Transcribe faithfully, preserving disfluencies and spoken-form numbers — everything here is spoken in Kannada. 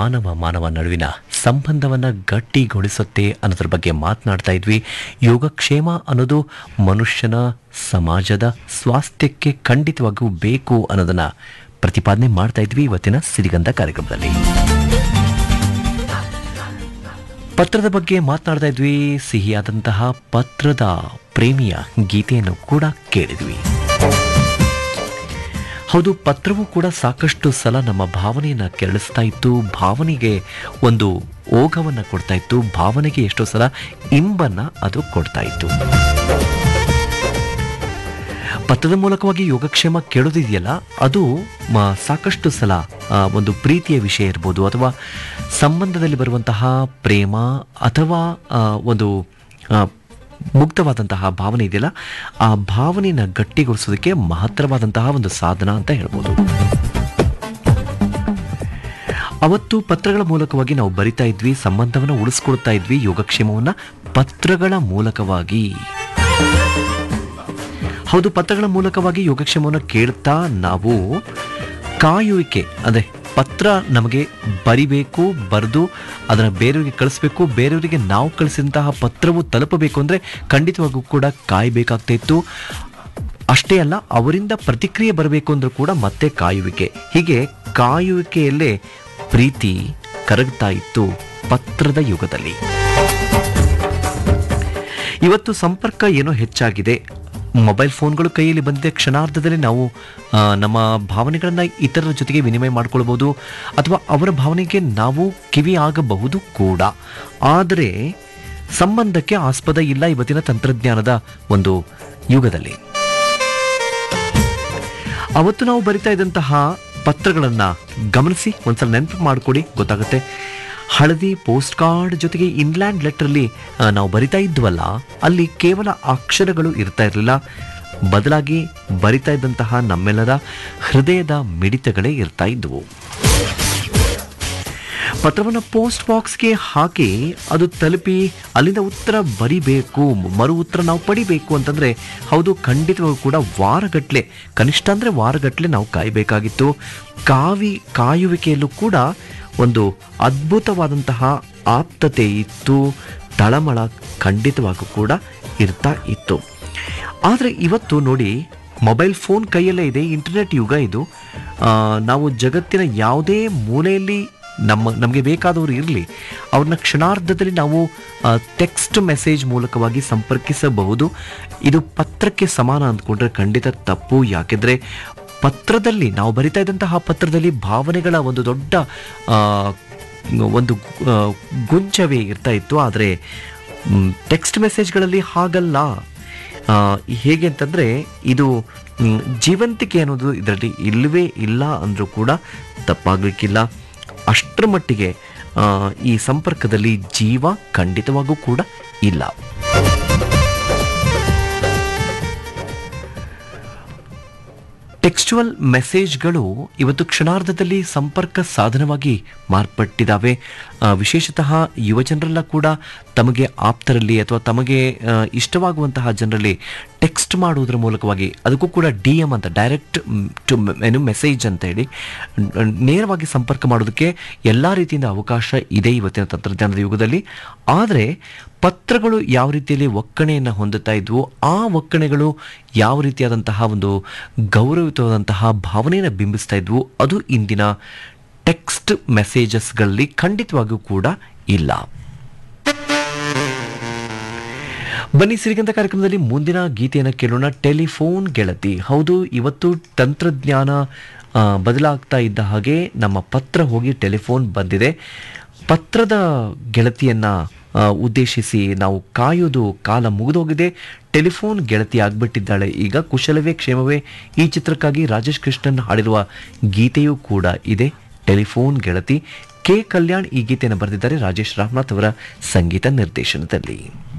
ಮಾನವ ಮಾನವ ನಡುವಿನ ಸಂಬಂಧವನ್ನು ಗಟ್ಟಿಗೊಳಿಸುತ್ತೆ ಅನ್ನೋದ್ರ ಬಗ್ಗೆ ಮಾತನಾಡ್ತಾ ಇದ್ವಿ. ಯೋಗಕ್ಷೇಮ ಅನ್ನೋದು ಮನುಷ್ಯನ ಸಮಾಜದ ಸ್ವಾಸ್ಥ್ಯಕ್ಕೆ ಖಂಡಿತವಾಗಿಯೂ ಬೇಕು ಅನ್ನೋದನ್ನ ಪ್ರತಿಪಾದನೆ ಮಾಡ್ತಾ ಇದ್ವಿ ಇವತ್ತಿನ ಸಿರಿಗಂಧ ಕಾರ್ಯಕ್ರಮದಲ್ಲಿ. ಪತ್ರದ ಬಗ್ಗೆ ಮಾತನಾಡ್ತಾ ಇದ್ವಿ. ಸಿಹಿಯಾದಂತಹ ಪತ್ರದ ಪ್ರೇಮಿಯ ಗೀತೆಯನ್ನು ಕೂಡ ಕೇಳಿದ್ವಿ. ಹೌದು, ಪತ್ರವೂ ಕೂಡ ಸಾಕಷ್ಟು ಸಲ ನಮ್ಮ ಭಾವನೆಯನ್ನು ಕೆರಳಿಸ್ತಾ ಇತ್ತು, ಭಾವನೆಗೆ ಒಂದು ಓಘವನ್ನು ಕೊಡ್ತಾ ಇತ್ತು, ಭಾವನೆಗೆ ಎಷ್ಟೋ ಸಲ ಇಂಬನ್ನು ಅದು ಕೊಡ್ತಾ ಇತ್ತು. ಪತ್ರದ ಮೂಲಕವಾಗಿ ಯೋಗಕ್ಷೇಮ ಕೇಳೋದಿದೆಯಲ್ಲ, ಅದು ಸಾಕಷ್ಟು ಸಲ ಒಂದು ಪ್ರೀತಿಯ ವಿಷಯ ಇರ್ಬೋದು, ಅಥವಾ ಸಂಬಂಧದಲ್ಲಿ ಬರುವಂತಹ ಪ್ರೇಮ, ಅಥವಾ ಒಂದು ಮುಕ್ತವಾದಂತಹ ಭಾವನೆ ಇದೆಯಲ್ಲ, ಆ ಭಾವನೆಯನ್ನು ಗಟ್ಟಿಗೊಳಿಸೋದಕ್ಕೆ ಮಹತ್ತರವಾದಂತಹ ಒಂದು ಸಾಧನ ಅಂತ ಹೇಳ್ಬೋದು. ಅವತ್ತು ಪತ್ರಗಳ ಮೂಲಕವಾಗಿ ನಾವು ಬರಿತಾ ಇದ್ವಿ, ಸಂಬಂಧವನ್ನು ಉಳಿಸ್ಕೊಳ್ತಾ ಇದ್ವಿ, ಯೋಗಕ್ಷೇಮವನ್ನು ಪತ್ರಗಳ ಮೂಲಕವಾಗಿ. ಹೌದು, ಪತ್ರಗಳ ಮೂಲಕವಾಗಿ ಯೋಗಕ್ಷೇಮವನ್ನು ಕೇಳ್ತಾ ನಾವು ಕಾಯುವಿಕೆ, ಅಂದರೆ ಪತ್ರ ನಮಗೆ ಬರಿಬೇಕು, ಬರೆದು ಅದನ್ನು ಬೇರೆಯವರಿಗೆ ಕಳಿಸ್ಬೇಕು, ಬೇರೆಯವರಿಗೆ ನಾವು ಕಳಿಸಿದಂತಹ ಪತ್ರವು ತಲುಪಬೇಕು ಅಂದರೆ ಖಂಡಿತವಾಗೂ ಕೂಡ ಕಾಯಬೇಕಾಗ್ತಾ ಇತ್ತು. ಅಷ್ಟೇ ಅಲ್ಲ, ಅವರಿಂದ ಪ್ರತಿಕ್ರಿಯೆ ಬರಬೇಕು ಅಂದರೂ ಕೂಡ ಮತ್ತೆ ಕಾಯುವಿಕೆ. ಹೀಗೆ ಕಾಯುವಿಕೆಯಲ್ಲೇ ಪ್ರೀತಿ ಕರಗ್ತಾ ಇತ್ತು ಪತ್ರದ ಯುಗದಲ್ಲಿ. ಇವತ್ತು ಸಂಪರ್ಕ ಏನೋ ಹೆಚ್ಚಾಗಿದೆ, ಮೊಬೈಲ್ ಫೋನ್ಗಳು ಕೈಯಲ್ಲಿ ಬಂದಿದೆ, ಕ್ಷಣಾರ್ಧದಲ್ಲಿ ನಾವು ನಮ್ಮ ಭಾವನೆಗಳನ್ನು ಇತರರ ಜೊತೆಗೆ ವಿನಿಮಯ ಮಾಡಿಕೊಳ್ಬೋದು, ಅಥವಾ ಅವರ ಭಾವನೆಗೆ ನಾವು ಕಿವಿ ಆಗಬಹುದು ಕೂಡ. ಆದರೆ ಸಂಬಂಧಕ್ಕೆ ಆಸ್ಪದ ಇಲ್ಲ ಇವತ್ತಿನ ತಂತ್ರಜ್ಞಾನದ ಒಂದು ಯುಗದಲ್ಲಿ. ಅವತ್ತು ನಾವು ಬರಿತಾ ಇದ್ದಂತಹ ಪತ್ರಗಳನ್ನು ಗಮನಿಸಿ ಒಂದ್ಸಲ ನೆನಪು ಮಾಡಿಕೊಡಿ, ಗೊತ್ತಾಗುತ್ತೆ. ಹಳದಿ ಪೋಸ್ಟ್ ಕಾರ್ಡ್ ಜೊತೆಗೆ ಇನ್ಲ್ಯಾಂಡ್ ಲೆಟರ್ಲಿ ನಾವು ಬರಿತಾ ಇದ್ವಲ್ಲ, ಅಲ್ಲಿ ಕೇವಲ ಅಕ್ಷರಗಳು ಇರ್ತಾ ಇರಲಿಲ್ಲ, ಬದಲಾಗಿ ಬರಿತಾ ಇದ್ದಂತಹ ನಮ್ಮೆಲ್ಲರ ಹೃದಯದ ಮಿಡಿತಗಳೇ ಇರ್ತಾ ಇದ್ವು. ಪತ್ರವನ್ನು ಪೋಸ್ಟ್ ಬಾಕ್ಸ್ಗೆ ಹಾಕಿ ಅದು ತಲುಪಿ ಅಲ್ಲಿಂದ ಉತ್ತರ ಬರಿಬೇಕು, ಮರು ಉತ್ತರ ನಾವು ಪಡಿಬೇಕು ಅಂತಂದರೆ ಹೌದು, ಖಂಡಿತವಾಗೂ ಕೂಡ ವಾರಗಟ್ಟಲೆ, ಕನಿಷ್ಠ ಅಂದರೆ ವಾರಗಟ್ಟಲೆ ನಾವು ಕಾಯಬೇಕಾಗಿತ್ತು. ಕಾವಿ ಕಾಯುವಿಕೆಯಲ್ಲೂ ಕೂಡ ಒಂದು ಅದ್ಭುತವಾದಂತಹ ಆಪ್ತತೆ ಇತ್ತು, ತಳಮಳ ಖಂಡಿತವಾಗೂ ಕೂಡ ಇರ್ತಾ ಇತ್ತು. ಆದರೆ ಇವತ್ತು ನೋಡಿ, ಮೊಬೈಲ್ ಫೋನ್ ಕೈಯಲ್ಲೇ ಇದೆ, ಇಂಟರ್ನೆಟ್ ಯುಗ ಇದು. ನಾವು ಜಗತ್ತಿನ ಯಾವುದೇ ಮೂಲೆಯಲ್ಲಿ ನಮ್ಮ ನಮಗೆ ಬೇಕಾದವರು ಇರಲಿ, ಅವ್ರನ್ನ ಕ್ಷಣಾರ್ಧದಲ್ಲಿ ನಾವು ಟೆಕ್ಸ್ಟ್ ಮೆಸೇಜ್ ಮೂಲಕವಾಗಿ ಸಂಪರ್ಕಿಸಬಹುದು. ಇದು ಪತ್ರಕ್ಕೆ ಸಮಾನ ಅಂದ್ಕೊಂಡ್ರೆ ಖಂಡಿತ ತಪ್ಪು. ಯಾಕೆಂದರೆ ಪತ್ರದಲ್ಲಿ ನಾವು ಬರಿತಾ ಇದ್ದಂತಹ ಪತ್ರದಲ್ಲಿ ಭಾವನೆಗಳ ಒಂದು ದೊಡ್ಡ ಒಂದು ಗುಂಚವೇ ಇರ್ತಾ ಇತ್ತು. ಆದರೆ ಟೆಕ್ಸ್ಟ್ ಮೆಸೇಜ್ಗಳಲ್ಲಿ ಹಾಗಲ್ಲ. ಹೇಗೆ ಅಂತಂದರೆ ಇದು ಜೀವಂತಿಕೆ ಅನ್ನೋದು ಇದರಲ್ಲಿ ಇಲ್ಲವೇ ಇಲ್ಲ ಅಂದರೂ ಕೂಡ ತಪ್ಪಾಗಲಿಕ್ಕಿಲ್ಲ. ಅಷ್ಟರ ಮಟ್ಟಿಗೆ ಈ ಸಂಪರ್ಕದಲ್ಲಿ ಜೀವ ಖಂಡಿತವಾಗೂ ಕೂಡ ಇಲ್ಲ. ಟೆಕ್ಸ್ಚುವಲ್ ಮೆಸೇಜ್ಗಳು ಇವತ್ತು ಕ್ಷಣಾರ್ಧದಲ್ಲಿ ಸಂಪರ್ಕ ಸಾಧನವಾಗಿ ಮಾರ್ಪಟ್ಟಿದ್ದಾವೆ. ವಿಶೇಷತಃ ಯುವಜನರೆಲ್ಲ ಕೂಡ ತಮಗೆ ಆಪ್ತರಲ್ಲಿ ಅಥವಾ ತಮಗೆ ಇಷ್ಟವಾಗುವಂತಹ ಜನರಲ್ಲಿ ಟೆಕ್ಸ್ಟ್ ಮಾಡುವುದರ ಮೂಲಕವಾಗಿ, ಅದಕ್ಕೂ ಕೂಡ ಡಿ ಎಮ್ ಅಂತ, ಡೈರೆಕ್ಟ್ ಟು ಏನು ಮೆಸೇಜ್ ಅಂತ ಹೇಳಿ ನೇರವಾಗಿ ಸಂಪರ್ಕ ಮಾಡೋದಕ್ಕೆ ಎಲ್ಲ ರೀತಿಯಿಂದ ಅವಕಾಶ ಇದೆ ಇವತ್ತಿನ ತಂತ್ರಜ್ಞಾನದ ಯುಗದಲ್ಲಿ. ಆದರೆ ಪತ್ರಗಳು ಯಾವ ರೀತಿಯಲ್ಲಿ ಒಕ್ಕಣೆಯನ್ನು ಹೊಂದುತ್ತಾ ಇದ್ವು, ಆ ಒಕ್ಕಣೆಗಳು ಯಾವ ರೀತಿಯಾದಂತಹ ಒಂದು ಗೌರವಯುತವಾದಂತಹ ಭಾವನೆಯನ್ನು ಬಿಂಬಿಸ್ತಾ ಇದ್ವು, ಅದು ಇಂದಿನ ಟೆಕ್ಸ್ಟ್ ಮೆಸೇಜಸ್ಗಳಲ್ಲಿ ಖಂಡಿತವಾಗಿಯೂ ಕೂಡ ಇಲ್ಲ. ಬನ್ನಿ, ಸಿರಿಗಂಧ ಕಾರ್ಯಕ್ರಮದಲ್ಲಿ ಮುಂದಿನ ಗೀತೆಯನ್ನು ಕೇಳೋಣ. ಟೆಲಿಫೋನ್ ಗೆಳತಿ. ಹೌದು, ಇವತ್ತು ತಂತ್ರಜ್ಞಾನ ಬದಲಾಗ್ತಾ ಇದ್ದ ಹಾಗೆ ನಮ್ಮ ಪತ್ರ ಹೋಗಿ ಟೆಲಿಫೋನ್ ಬಂದಿದೆ. ಪತ್ರದ ಗೆಳತಿಯನ್ನ ಉದ್ದೇಶಿಸಿ ನಾವು ಕಾಯೋದು ಕಾಲ ಮುಗಿದೋಗಿದೆ. ಟೆಲಿಫೋನ್ ಗೆಳತಿ ಆಗ್ಬಿಟ್ಟಿದ್ದಾಳೆ ಈಗ. ಕುಶಲವೇ ಕ್ಷೇಮವೇ ಈ ಚಿತ್ರಕ್ಕಾಗಿ ರಾಜೇಶ್ ಕೃಷ್ಣನ್ ಹಾಡಿರುವ ಗೀತೆಯೂ ಕೂಡ ಇದೆ, ಟೆಲಿಫೋನ್ ಗೆಳತಿ. ಕೆ ಕಲ್ಯಾಣ್ ಈ ಗೀತೆಯನ್ನು ಬರೆದಿದ್ದಾರೆ, ರಾಜೇಶ್ ರಾಮನಾಥ್ ಅವರ ಸಂಗೀತ ನಿರ್ದೇಶನದಲ್ಲಿ.